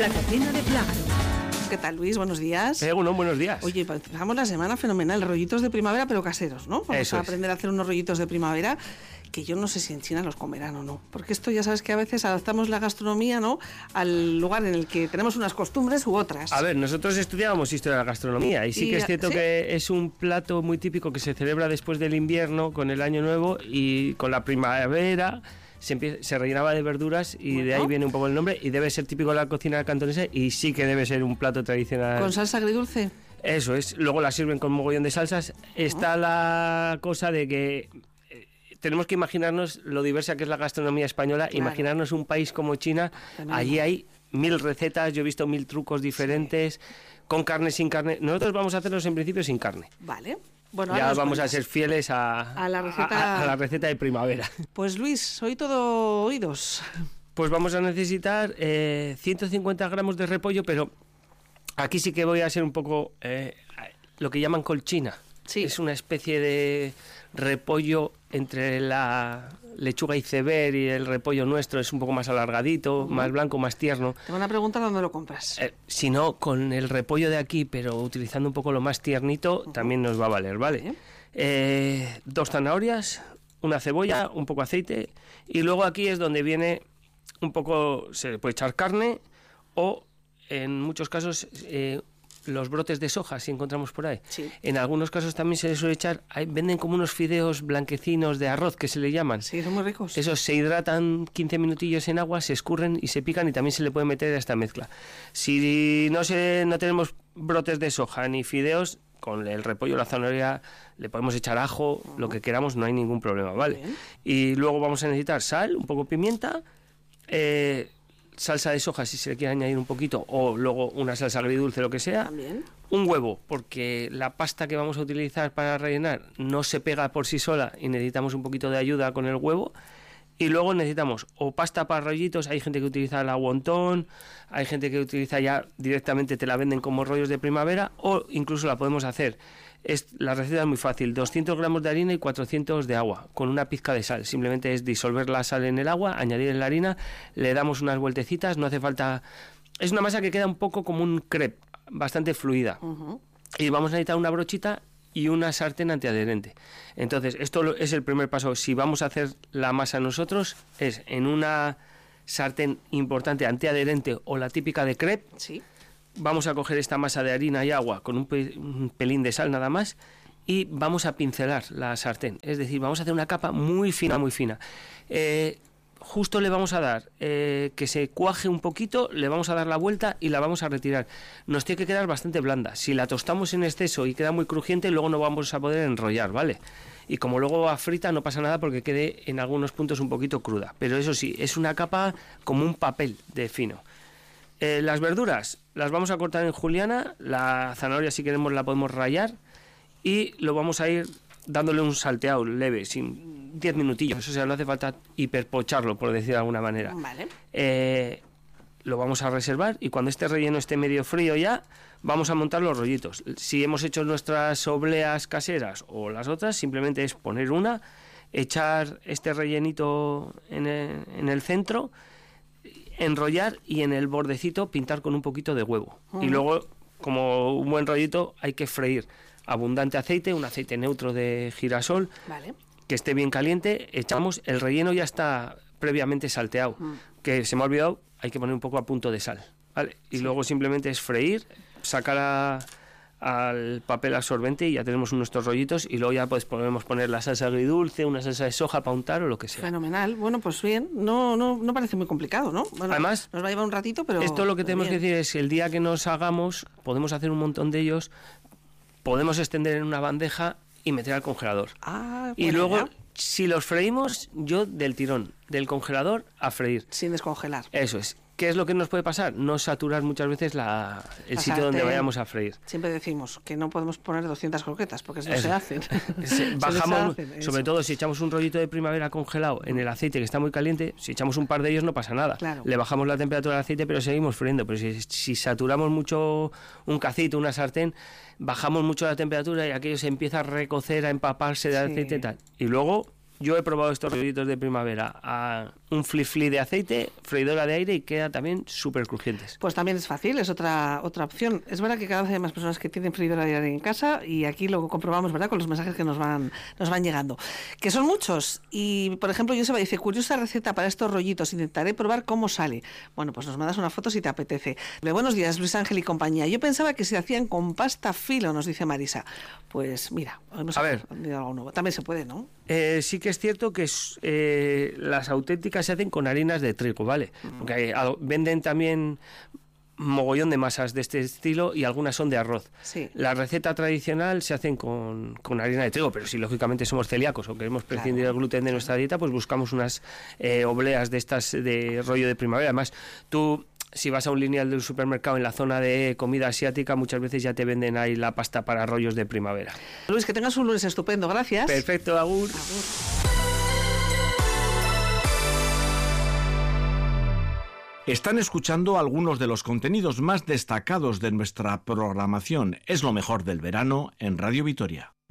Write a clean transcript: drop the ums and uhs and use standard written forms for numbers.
La cocina de Plágaro. ¿Qué tal, Luis? Buenos días. Bueno, buenos días. Oye, empezamos la semana fenomenal. Rollitos de primavera, pero caseros, ¿no? Vamos a aprender a hacer unos rollitos de primavera que yo no sé si en China los comerán o no. Porque esto ya sabes que a veces adaptamos la gastronomía, ¿no?, al lugar en el que tenemos unas costumbres u otras. A ver, nosotros estudiábamos historia de la gastronomía y sí que es cierto que es un plato muy típico que se celebra después del invierno, con el Año Nuevo y con la primavera. Se rellenaba de verduras y de ahí viene un poco el nombre, y debe ser típico de la cocina cantonesa y sí que debe ser un plato tradicional. ¿Con salsa agridulce? Eso es, luego la sirven con mogollón de salsas. Está la cosa de que tenemos que imaginarnos lo diversa que es la gastronomía española, imaginarnos un país como China. Allí hay 1000 recetas, yo he visto 1000 trucos diferentes, con carne, sin carne. Nosotros vamos a hacerlos en principio sin carne. Vale. Bueno, ya vamos a ser fieles a la receta de primavera. Pues Luis, soy todo oídos. Pues vamos a necesitar 150 gramos de repollo, pero aquí sí que voy a ser un poco lo que llaman colchina. Sí. Es una especie de repollo entre la lechuga iceberg y el repollo nuestro. Es un poco más alargadito, más blanco, más tierno. Te van a preguntar dónde lo compras. Si no, con el repollo de aquí, pero utilizando un poco lo más tiernito, también nos va a valer, ¿vale? 2 zanahorias, una cebolla, un poco de aceite, y luego aquí es donde viene un poco, se puede echar carne o en muchos casos los brotes de soja, si encontramos por ahí. Sí. En algunos casos también se les suele echar, venden como unos fideos blanquecinos de arroz, que se le llaman. Sí, son muy ricos. Esos se hidratan 15 minutillos en agua, se escurren y se pican, y también se le puede meter a esta mezcla. Si no tenemos brotes de soja ni fideos, con el repollo, la zanahoria, le podemos echar ajo, lo que queramos, no hay ningún problema, ¿vale? Bien. Y luego vamos a necesitar sal, un poco de pimienta, salsa de soja si se le quiere añadir un poquito, o luego una salsa agridulce, lo que sea. También. Un huevo, porque la pasta que vamos a utilizar para rellenar no se pega por sí sola y necesitamos un poquito de ayuda con el huevo. Y luego necesitamos o pasta para rollitos, hay gente que utiliza la wonton, hay gente que utiliza ya directamente, te la venden como rollos de primavera, o incluso la podemos hacer. La receta es muy fácil, 200 gramos de harina y 400 de agua, con una pizca de sal. Simplemente es disolver la sal en el agua, añadir en la harina, le damos unas vueltecitas, no hace falta... Es una masa que queda un poco como un crepe, bastante fluida. Y vamos a necesitar una brochita y una sartén antiadherente. Entonces, esto es el primer paso. Si vamos a hacer la masa nosotros, es en una sartén importante antiadherente o la típica de crepe. Sí. Vamos a coger esta masa de harina y agua con un pelín de sal nada más, y vamos a pincelar la sartén. Es decir, vamos a hacer una capa muy fina, muy fina. Justo le vamos a dar que se cuaje un poquito, le vamos a dar la vuelta y la vamos a retirar. Nos tiene que quedar bastante blanda. Si la tostamos en exceso y queda muy crujiente, luego no vamos a poder enrollar, ¿vale? Y como luego va frita, no pasa nada porque quede en algunos puntos un poquito cruda. Pero eso sí, es una capa como un papel de fino. Las verduras las vamos a cortar en juliana. La zanahoria, si queremos, la podemos rallar, y lo vamos a ir dándole un salteado leve, sin 10 minutillos, o sea, no hace falta hiperpocharlo, por decir de alguna manera. Vale. Lo vamos a reservar, y cuando este relleno esté medio frío ya, vamos a montar los rollitos. Si hemos hecho nuestras obleas caseras o las otras, simplemente es poner una, echar este rellenito en el centro, enrollar y en el bordecito pintar con un poquito de huevo. Y luego, como un buen rollito, hay que freír abundante aceite, un aceite neutro de girasol, que esté bien caliente. Echamos, el relleno ya está previamente salteado, que se me ha olvidado, hay que poner un poco a punto de sal, ¿vale? Y luego simplemente es freír, sacar al papel absorbente y ya tenemos nuestros rollitos, y luego ya pues podemos poner la salsa agridulce, una salsa de soja para untar o lo que sea. Fenomenal. Bueno, pues bien, no parece muy complicado, ¿no? Bueno, además, nos va a llevar un ratito, pero... Esto lo que tenemos que decir es que el día que nos hagamos, podemos hacer un montón de ellos, podemos extender en una bandeja y meter al congelador. Y luego, si los freímos, yo del tirón, del congelador a freír. Sin descongelar. Eso es. ¿Qué es lo que nos puede pasar? No saturar muchas veces el sitio donde vayamos a freír. Siempre decimos que no podemos poner 200 croquetas porque no se hacen. Bajamos, sobre todo si echamos un rollito de primavera congelado en el aceite que está muy caliente, si echamos un par de ellos no pasa nada. Claro. Le bajamos la temperatura del aceite, pero seguimos friendo. Pero si saturamos mucho un cacito, una sartén, bajamos mucho la temperatura y aquello se empieza a recocer, a empaparse de aceite y tal. Y luego Yo he probado estos rollitos de primavera a un flip de aceite, freidora de aire y queda también súper crujientes. Pues también es fácil, es otra opción. Es verdad que cada vez hay más personas que tienen freidora de aire en casa y aquí lo comprobamos, ¿verdad?, con los mensajes que nos van llegando. Que son muchos. Y, por ejemplo, Joseba dice, curiosa receta para estos rollitos, intentaré probar cómo sale. Bueno, pues nos mandas una foto si te apetece. Buenos días, Luis Ángel y compañía. Yo pensaba que se hacían con pasta filo, nos dice Marisa. Pues mira, hemos aprendido algo nuevo. También se puede, ¿no? Sí que es cierto que las auténticas se hacen con harinas de trigo, ¿vale? Porque venden también mogollón de masas de este estilo y algunas son de arroz. Sí. La receta tradicional se hacen con harina de trigo, pero si lógicamente somos celíacos o queremos prescindir del gluten de nuestra dieta, pues buscamos unas obleas de estas de rollo de primavera. Además, tú, si vas a un lineal del supermercado en la zona de comida asiática, muchas veces ya te venden ahí la pasta para rollos de primavera. Luis, que tengas un lunes estupendo, gracias. Perfecto, agur. Están escuchando algunos de los contenidos más destacados de nuestra programación. Es lo mejor del verano en Radio Vitoria.